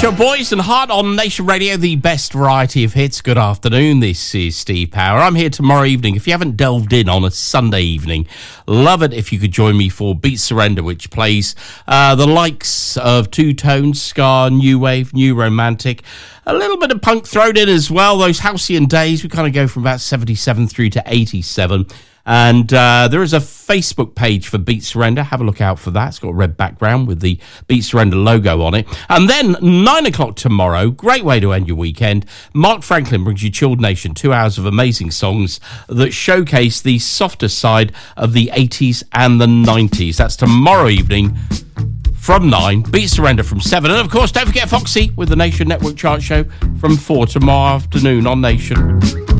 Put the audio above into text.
Your Boys and Heart on Nation Radio, the best variety of hits. Good afternoon, this is Steve Power. I'm here tomorrow evening. If you haven't delved in on a Sunday evening, love it if you could join me for Beat Surrender, which plays the likes of Two Tones, ska, new wave, new romantic, a little bit of punk thrown in as well. Those halcyon days, we kind of go from about 77 through to 87. And there is a Facebook page for Beat Surrender. Have a look out for that. It's got a red background with the Beat Surrender logo on it. And then 9 o'clock tomorrow, great way to end your weekend, Mark Franklin brings you Chilled Nation, 2 hours of amazing songs that showcase the softer side of the 80s and the 90s. That's tomorrow evening from 9, Beat Surrender from 7. And of course, don't forget Foxy with the Nation Network Chart Show from 4 tomorrow afternoon on Nation.